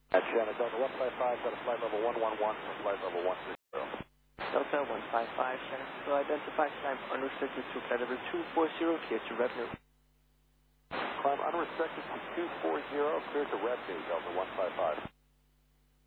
At Shannon, Delta 155, got a flight level 111 for flight level 160. Delta 155, Shannon, so identify climb unrestricted to flight level 240, clear to revenue. Climb unrestricted to 240, clear to revenue, Delta 155.